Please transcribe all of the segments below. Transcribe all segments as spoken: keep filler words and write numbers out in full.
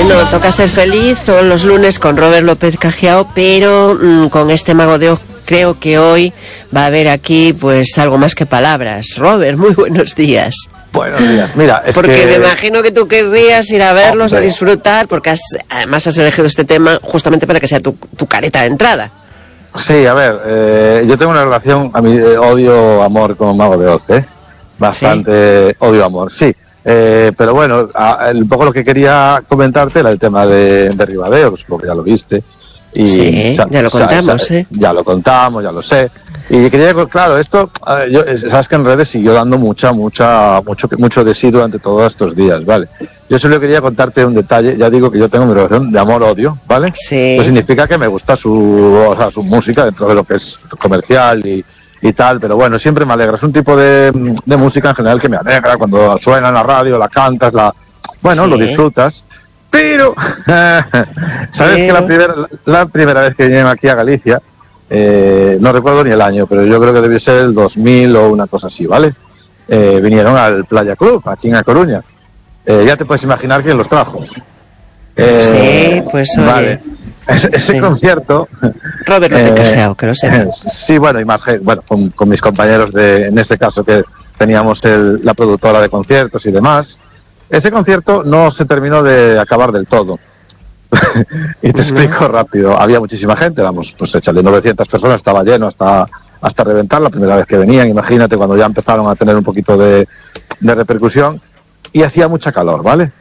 Bueno, toca ser feliz todos los lunes con Robert López Cajiao, pero mmm, con este Mago de Oz creo que hoy va a haber aquí pues algo más que palabras. Robert, muy buenos días. Buenos días. Mira, es porque que... me imagino que tú querrías ir a verlos, Hombre. a disfrutar, porque has, además has elegido este tema justamente para que sea tu, tu careta de entrada. Sí, a ver, eh, yo tengo una relación, a mi eh, odio-amor con Mago de Oz, ¿eh? Bastante ¿Sí? odio-amor, sí. Eh, pero bueno, a, un poco lo que quería comentarte era el tema de, de Ribadeo, porque ya lo viste. Y, sí, ya, ya lo contamos, o sea, ¿eh? Ya lo contamos, ya lo sé. Y quería, claro, esto, yo, sabes que en redes siguió dando mucha, mucha, mucho, mucho de sí durante todos estos días, ¿vale? Yo solo quería contarte un detalle, ya digo que yo tengo mi relación de amor-odio, ¿vale? Sí. Eso significa que me gusta su, o sea, su música dentro de lo que es comercial y, y tal, pero bueno, siempre me alegra. Es un tipo de, de música en general que me alegra cuando suena en la radio, la cantas, la, bueno, sí. lo disfrutas. Pero, ¿sabes pero... que la primera, la primera vez que vine aquí a Galicia, eh, no recuerdo ni el año, pero yo creo que debió ser el dos mil o una cosa así, ¿vale? Eh, vinieron al Playa Club, aquí en A Coruña. Eh, ya te puedes imaginar quién los trajo. Eh, sí, pues oye. Vale. Ese sí. concierto... Robert López Cajiao, que lo sé. Sí, bueno, y más, bueno, con, con mis compañeros de, en este caso que teníamos el, la productora de conciertos y demás. Ese concierto no se terminó de acabar del todo. Y te uh-huh. explico rápido. Había muchísima gente, vamos, pues échale novecientas personas, estaba lleno hasta hasta reventar la primera vez que venían. Imagínate cuando ya empezaron a tener un poquito de, de repercusión. Y hacía mucha calor, ¿vale?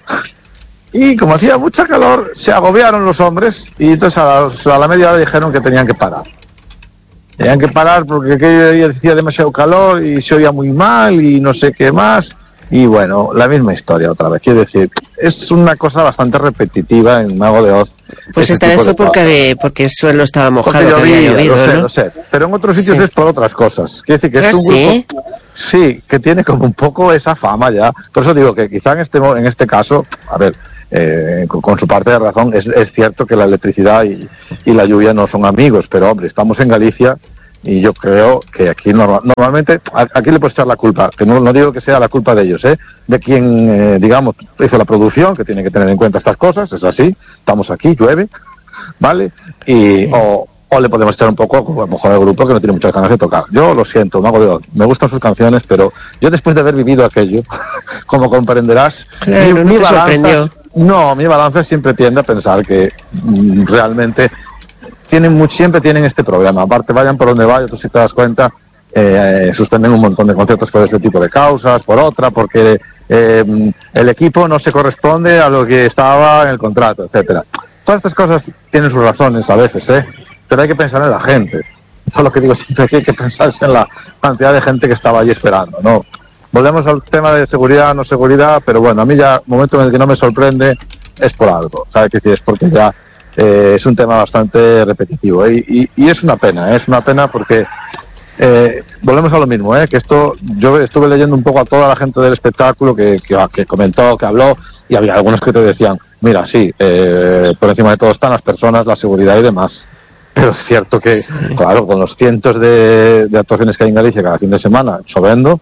Y como hacía mucha calor, se agobiaron los hombres y entonces a la, a la media hora dijeron que tenían que parar. Tenían que parar porque aquello hacía demasiado calor y se oía muy mal y no sé qué más. Y bueno, la misma historia otra vez. Quiero decir, es una cosa bastante repetitiva en Mago de Oz. Pues esta vez fue porque, porque el suelo estaba mojado, que había llovido, lo sé, ¿no? Lo sé, pero en otros sitios sí. es por otras cosas. Quiero decir que es un ¿sí? grupo, sí, que tiene como un poco esa fama ya. Por eso digo que quizá en este en este caso, a ver, eh, con, con su parte de razón, es, es cierto que la electricidad y, y la lluvia no son amigos, pero hombre, estamos en Galicia. Y yo creo que aquí normal, normalmente, aquí le puedes echar la culpa, que no, no digo que sea la culpa de ellos, ¿eh? De quien, eh, digamos, hizo la producción, que tiene que tener en cuenta estas cosas, es así, estamos aquí, llueve, ¿vale? Y, sí. o, o le podemos echar un poco, a lo mejor al grupo que no tiene muchas ganas de tocar. Yo lo siento, Mago de Oz, me gustan sus canciones, pero yo después de haber vivido aquello, como comprenderás, claro, mi, no mi te balanza, sorprendió. No, mi balance siempre tiende a pensar que mm, realmente... Tienen mucho, siempre tienen este problema. Aparte, vayan por donde vayan, tú si te das cuenta, eh, suspenden un montón de conciertos por este tipo de causas, por otra, porque eh, el equipo no se corresponde a lo que estaba en el contrato, etcétera. Todas estas cosas tienen sus razones a veces, ¿eh? Pero hay que pensar en la gente. Eso es lo que digo siempre, que hay que pensar en la cantidad de gente que estaba allí esperando, ¿no? Volvemos al tema de seguridad, no seguridad, pero bueno, a mí ya, el momento en el que no me sorprende, es por algo, ¿sabes? Que es porque ya... Eh, es un tema bastante repetitivo ¿eh? y, y, y es una pena, ¿eh? es una pena porque eh, volvemos a lo mismo, ¿eh? que esto yo estuve leyendo un poco a toda la gente del espectáculo que, que, que comentó, que habló y había algunos que te decían, mira, sí, eh, por encima de todo están las personas, la seguridad y demás, pero es cierto que, sí. claro, con los cientos de, de actuaciones que hay en Galicia cada fin de semana, chovendo,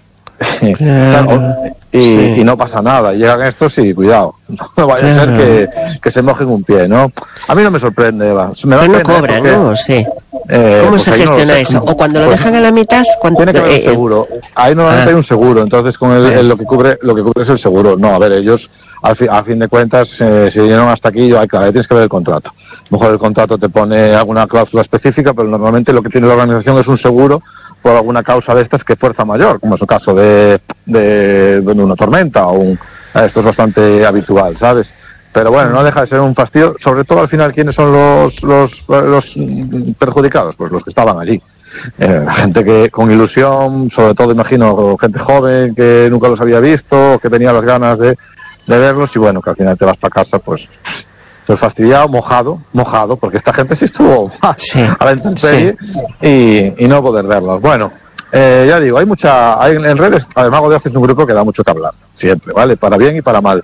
claro. y, sí. y no pasa nada, llegan estos y cuidado, no vaya claro. a ser que, que se mojen un pie, ¿no? A mí no me sorprende, Eva. Me da pero no pena, cobran, porque, ¿no? Sí. Eh, ¿Cómo se gestiona no eso? ¿O cuando lo pues, dejan a la mitad? Cuando, tiene que haber eh, un seguro. Ahí normalmente ah. hay un seguro, entonces con el, el, lo que cubre lo que cubre es el seguro. No, a ver, ellos al fi, a fin de cuentas eh, si vinieron hasta aquí, hay claro, tienes que ver el contrato. A lo mejor el contrato te pone alguna cláusula específica, pero normalmente lo que tiene la organización es un seguro por alguna causa de estas que fuerza mayor, como es el caso de, de, de una tormenta o un, esto es bastante habitual, ¿sabes? Pero bueno, no deja de ser un fastidio, sobre todo al final, ¿quiénes son los, los, los perjudicados? Pues los que estaban allí. Eh, gente que con ilusión, sobre todo imagino gente joven que nunca los había visto, que tenía las ganas de, de verlos y bueno, que al final te vas para casa pues... Pues fastidiado, mojado, mojado, porque esta gente sí estuvo sí, a la intemperie sí. y, y no poder verlos. Bueno, eh, ya digo, hay mucha, hay en redes, el Mago de Oz es un grupo que da mucho que hablar, siempre, ¿vale? Para bien y para mal.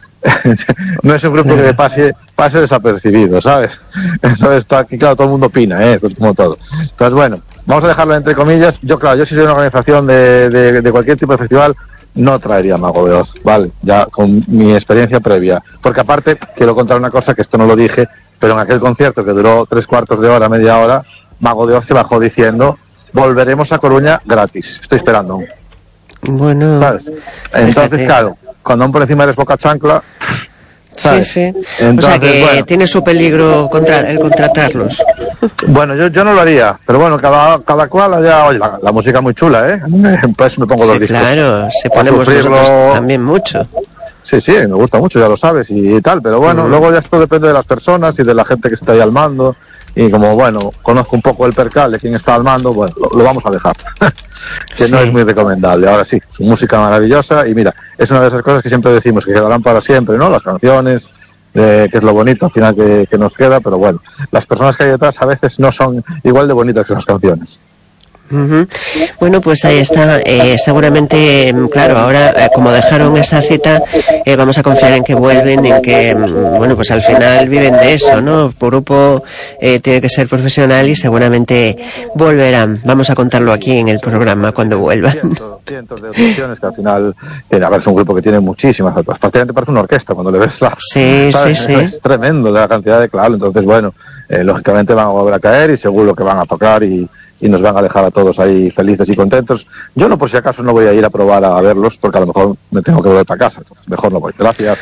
No es un grupo que pase, pase desapercibido, ¿sabes? Entonces, está aquí, claro, todo el mundo opina, ¿eh? Pues como todo. Entonces, bueno, vamos a dejarlo entre comillas. Yo, claro, yo si soy una organización de, de, de cualquier tipo de festival, no traería Mago de Oz, ¿vale? Ya con mi experiencia previa. Porque aparte, quiero contar una cosa, que esto no lo dije, pero en aquel concierto que duró tres cuartos de hora, media hora, Mago de Oz se bajó diciendo, volveremos a Coruña gratis. Estoy esperando. Bueno, ¿sabes? Entonces, fíjate. Claro, cuando aún por encima eres boca chancla, ¿sabes? Sí, sí. Entonces, o sea que bueno, tiene su peligro contra, el contratarlos. Bueno, yo, yo no lo haría, pero bueno, cada, cada cual allá, oye, la, la música es muy chula, ¿eh? Pues me pongo Sí, los discos. claro, se ponemos nosotros también mucho. Sí, sí, me gusta mucho, ya lo sabes, y tal, pero bueno, uh-huh. luego ya esto depende de las personas y de la gente que está ahí al mando, y como, bueno, conozco un poco el percal de quién está al mando, bueno, lo, lo vamos a dejar, que sí. No es muy recomendable. Ahora sí, música maravillosa, y mira, es una de esas cosas que siempre decimos, que quedarán para siempre, ¿no? Las canciones, eh, que es lo bonito al final que, que nos queda, pero bueno, las personas que hay detrás a veces no son igual de bonitas que las canciones. Uh-huh. Bueno, pues ahí está. Eh, seguramente, claro, ahora eh, como dejaron esa cita, eh, vamos a confiar en que vuelven, en que, bueno, pues al final viven de eso, ¿no? El grupo eh, tiene que ser profesional y seguramente volverán. Vamos a contarlo aquí en el programa cuando vuelvan. Cientos, cientos de actuaciones que al final, eh, a ver, es un grupo que tiene muchísimas actuaciones. Prácticamente parece una orquesta cuando le ves la... Sí, ¿sabes? sí, sí. Es tremendo la cantidad de claro. Entonces, bueno, eh, lógicamente van a volver a caer y seguro que van a tocar y y nos van a dejar a todos ahí felices y contentos. Yo no, por si acaso, no voy a ir a probar a verlos, porque a lo mejor me tengo que volver para casa. Entonces, mejor no voy. Gracias.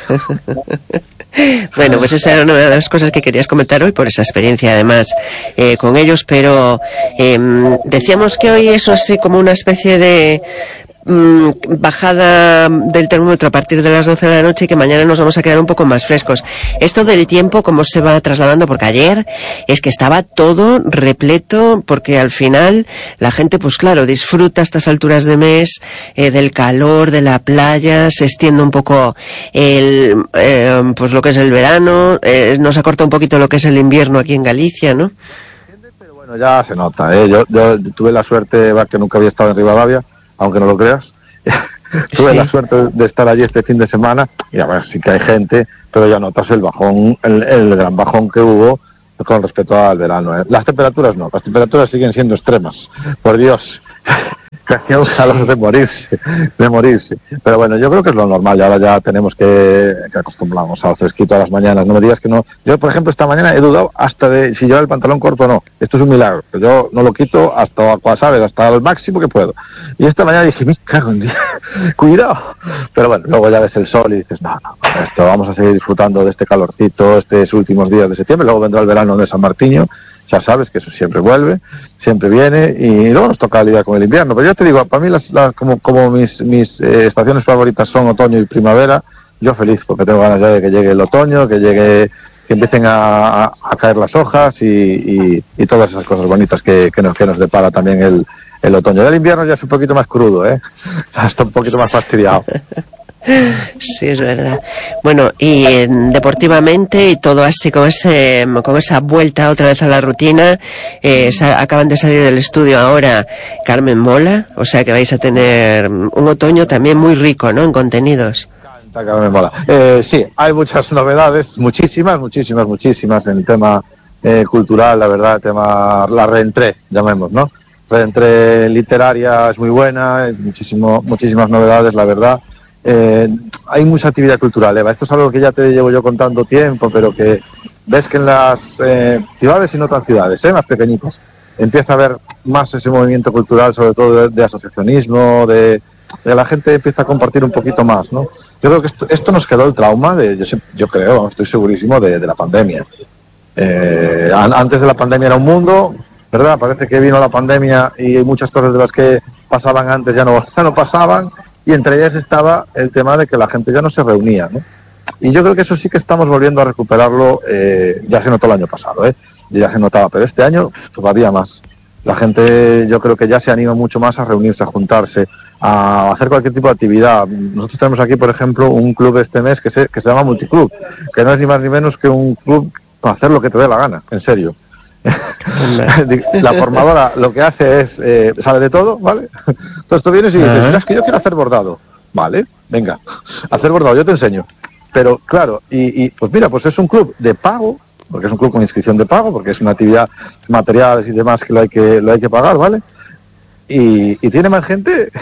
Bueno, pues esa era una de las cosas que querías comentar hoy, por esa experiencia además eh, con ellos, pero eh, decíamos que hoy eso es como una especie de mmm, bajada del termómetro a partir de las doce de la noche y que mañana nos vamos a quedar un poco más frescos. Esto del tiempo, ¿cómo se va trasladando? Porque ayer es que estaba todo repleto, porque al final la gente, pues claro, disfruta a estas alturas de mes eh, del calor, de la playa, se extiende un poco el, eh, pues lo que es el verano, eh, nos acorta un poquito lo que es el invierno aquí en Galicia, ¿no? Pero bueno, ya se nota, ¿eh? Yo, yo tuve la suerte, va, que nunca había estado en Rivadavia, aunque no lo creas. Tuve sí. la suerte de estar allí este fin de semana y a ver, sí que hay gente, pero ya notas el bajón, el, el gran bajón que hubo con respecto al verano, ¿eh? Las temperaturas no, las temperaturas siguen siendo extremas, por Dios, que hacía un calor de morirse, de morirse. Pero bueno, yo creo que es lo normal, y ahora ya tenemos que, que acostumbrarnos al fresquito a las mañanas. No me digas que no. Yo, por ejemplo, esta mañana he dudado hasta de si llevar el pantalón corto o no. Esto es un milagro. Yo no lo quito hasta, ¿sabes?, hasta el máximo que puedo. Y esta mañana dije, me cago en Dios, cuidado. Pero bueno, luego ya ves el sol y dices, no, no, esto vamos a seguir disfrutando de este calorcito estos últimos días de septiembre. Luego vendrá el verano de San Martiño. Ya sabes que eso siempre vuelve, siempre viene, y luego nos toca lidiar con el invierno. Pero yo te digo, para mí las, las como, como mis, mis eh, estaciones favoritas son otoño y primavera, yo feliz, porque tengo ganas ya de que llegue el otoño, que llegue, que empiecen a, a, a caer las hojas y, y, y todas esas cosas bonitas que, que nos, que nos depara también el, el otoño. El invierno ya es un poquito más crudo, ¿eh? Está un poquito más fastidiado. Sí, es verdad. Bueno, y eh, deportivamente y todo así con ese con esa vuelta otra vez a la rutina, eh, sa- acaban de salir del estudio ahora Carmen Mola, o sea que vais a tener un otoño también muy rico, ¿no?, en contenidos. Carmen Mola. Eh, sí, hay muchas novedades, muchísimas, muchísimas, muchísimas en el tema eh, cultural, la verdad, el tema, la reentré, llamemos, ¿no? Reentré literaria es muy buena, es muchísimo, muchísimas novedades, la verdad. Eh, hay mucha actividad cultural, Eva. Esto es algo que ya te llevo yo contando tiempo, pero que ves que en las eh, ciudades y no tan ciudades, eh, más pequeñitas, empieza a haber más ese movimiento cultural, sobre todo de, de asociacionismo, de, de la gente empieza a compartir un poquito más, ¿no? Yo creo que esto, esto nos quedó el trauma, de, yo, yo creo, estoy segurísimo, de, de la pandemia. Eh, an, antes de la pandemia era un mundo, ¿verdad? Parece que vino la pandemia y muchas cosas de las que pasaban antes ya no, ya no pasaban. Y entre ellas estaba el tema de que la gente ya no se reunía, ¿no? Y yo creo que eso sí que estamos volviendo a recuperarlo, eh, ya se notó el año pasado, ¿eh? Ya se notaba, pero este año todavía más. La gente, yo creo que ya se anima mucho más a reunirse, a juntarse, a hacer cualquier tipo de actividad. Nosotros tenemos aquí, por ejemplo, un club este mes que se, que se llama Multiclub, que no es ni más ni menos que un club para hacer lo que te dé la gana, en serio. La formadora lo que hace es, eh, sabe de todo, ¿vale? Entonces tú vienes y dices, mira, es que yo quiero hacer bordado. Vale, venga, hacer bordado, yo te enseño. Pero claro, y, y pues mira, pues es un club de pago, porque es un club con inscripción de pago, porque es una actividad, materiales y demás que lo hay que, lo hay que pagar, ¿vale? Y, y tiene más gente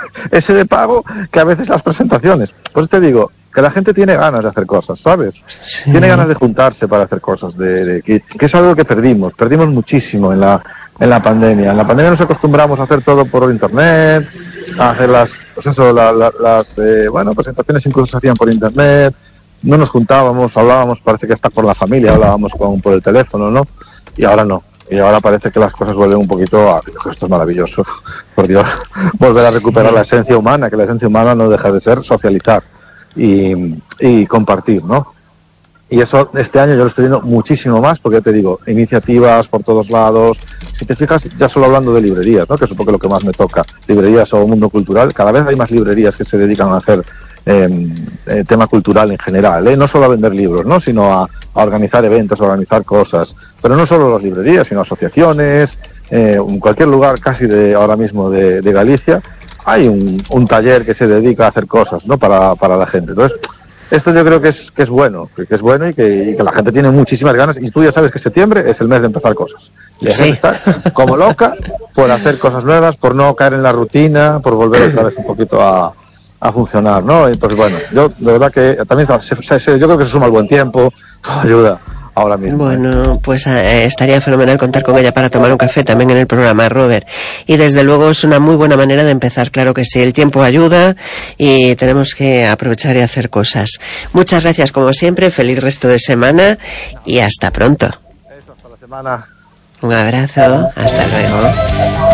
ese de pago que a veces las presentaciones. Pues te digo, que la gente tiene ganas de hacer cosas, ¿sabes? Sí. Tiene ganas de juntarse para hacer cosas, de, de que, que es algo que perdimos, perdimos muchísimo en la en la pandemia. En la pandemia nos acostumbramos a hacer todo por internet, a hacer las, pues eso, la, la, las, eh, bueno, presentaciones incluso se hacían por internet, no nos juntábamos, hablábamos, parece que hasta por la familia, hablábamos con, por el teléfono, ¿no? Y ahora no. Y ahora parece que las cosas vuelven un poquito a... Esto es maravilloso, por Dios. Volver a recuperar la esencia humana, que la esencia humana no deja de ser socializar y, y compartir, ¿no? Y eso este año yo lo estoy viendo muchísimo más, porque ya te digo, iniciativas por todos lados. Si te fijas, ya solo hablando de librerías, ¿no? Que es un poco lo que más me toca. Librerías o mundo cultural. Cada vez hay más librerías que se dedican a hacer eh, eh, tema cultural en general, ¿eh? No solo a vender libros, ¿no? Sino a, a organizar eventos, a organizar cosas. Pero no solo las librerías, sino asociaciones, eh, en cualquier lugar casi de ahora mismo de, de Galicia, hay un, un taller que se dedica a hacer cosas, ¿no? Para, para la gente. Entonces, esto yo creo que es que es bueno, que, que es bueno y que, y que la gente tiene muchísimas ganas. Y tú ya sabes que septiembre es el mes de empezar cosas. Y la sí. gente está como loca por hacer cosas nuevas, por no caer en la rutina, por volver otra vez un poquito a, a funcionar, ¿no? Entonces, bueno, yo de verdad que también se, se, yo creo que se suma el buen tiempo, todo ayuda. Ahora mismo. Bueno, pues eh, estaría fenomenal contar con ella para tomar un café también en el programa, Robert. Y desde luego es una muy buena manera de empezar, claro que sí. El tiempo ayuda y tenemos que aprovechar y hacer cosas. Muchas gracias como siempre, feliz resto de semana y hasta pronto. Eso, hasta la semana. Un abrazo, hasta luego.